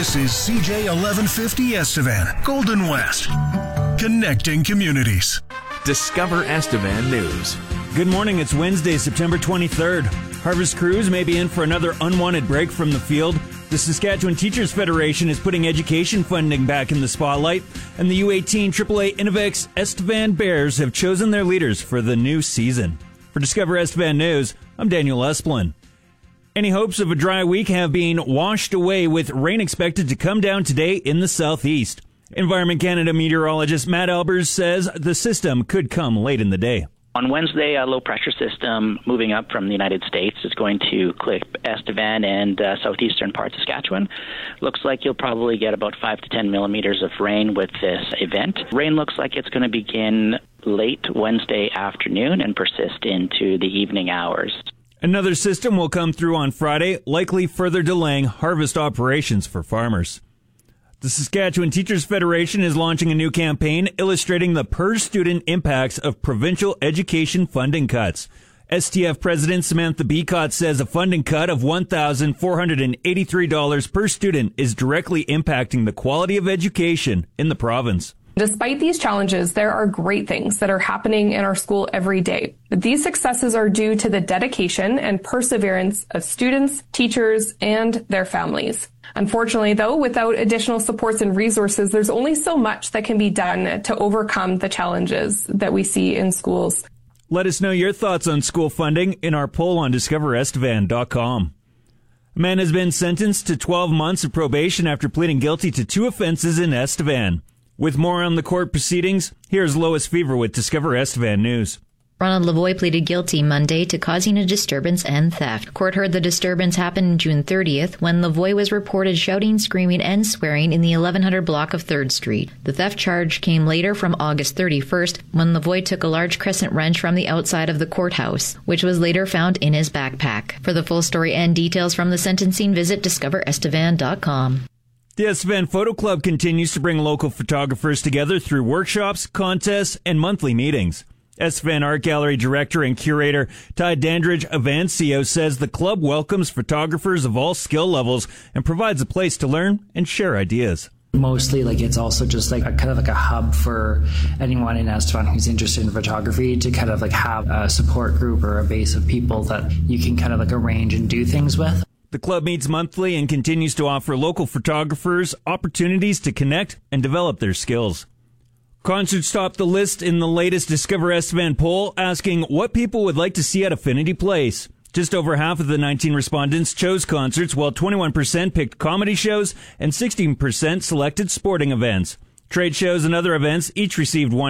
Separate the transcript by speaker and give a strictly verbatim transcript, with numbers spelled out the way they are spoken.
Speaker 1: This is C J eleven fifty Estevan, Golden West, connecting communities.
Speaker 2: Discover Estevan News.
Speaker 3: Good morning. It's Wednesday, September twenty-third. Harvest crews may be in for another unwanted break from the field. The Saskatchewan Teachers Federation is putting education funding back in the spotlight, and the U eighteen triple A Innovex Estevan Bears have chosen their leaders for the new season. For Discover Estevan News, I'm Daniel Esplin. Any hopes of a dry week have been washed away, with rain expected to come down today in the southeast. Environment Canada meteorologist Matt Albers says the system could come late in the day.
Speaker 4: On Wednesday, a low-pressure system moving up from the United States is going to clip Estevan and uh, southeastern parts of Saskatchewan. Looks like you'll probably get about five to ten millimeters of rain with this event. Rain looks like it's going to begin late Wednesday afternoon and persist into the evening hours.
Speaker 3: Another system will come through on Friday, likely further delaying harvest operations for farmers. The Saskatchewan Teachers Federation is launching a new campaign illustrating the per-student impacts of provincial education funding cuts. S T F President Samantha Beacott says a funding cut of one thousand four hundred eighty-three dollars per student is directly impacting the quality of education in the province.
Speaker 5: Despite these challenges, there are great things that are happening in our school every day. But these successes are due to the dedication and perseverance of students, teachers, and their families. Unfortunately, though, without additional supports and resources, there's only so much that can be done to overcome the challenges that we see in schools.
Speaker 3: Let us know your thoughts on school funding in our poll on discover estevan dot com. A man has been sentenced to twelve months of probation after pleading guilty to two offenses in Estevan. With more on the court proceedings, here's Lois Fever with Discover Estevan News.
Speaker 6: Ronald Lavoie pleaded guilty Monday to causing a disturbance and theft. Court heard the disturbance happened June thirtieth when Lavoie was reported shouting, screaming, and swearing in the eleven hundred block of third Street. The theft charge came later from August thirty-first when Lavoie took a large crescent wrench from the outside of the courthouse, which was later found in his backpack. For the full story and details from the sentencing, visit discover estevan dot com.
Speaker 3: The Estevan Photo Club continues to bring local photographers together through workshops, contests, and monthly meetings. Estevan Art Gallery Director and Curator Ty Dandridge Avancio says the club welcomes photographers of all skill levels and provides a place to learn and share ideas.
Speaker 7: Mostly, like, it's also just like a kind of like a hub for anyone in Estevan who's interested in photography to kind of like have a support group or a base of people that you can kind of like arrange and do things with.
Speaker 3: The club meets monthly and continues to offer local photographers opportunities to connect and develop their skills. Concerts topped the list in the latest Discover Estevan poll, asking what people would like to see at Affinity Place. Just over half of the nineteen respondents chose concerts, while twenty-one percent picked comedy shows and sixteen percent selected sporting events. Trade shows and other events each received one